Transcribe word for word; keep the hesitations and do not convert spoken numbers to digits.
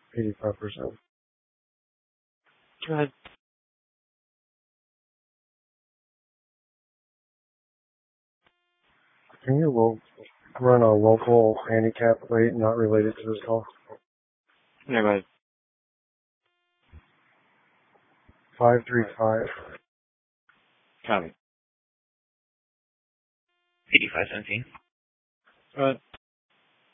eighty-five percent. Go ahead. Can you lo- run a local handicap rate not related to this call? Yeah, go ahead. five three five. Copy. eighty-five seventeen. Go ahead.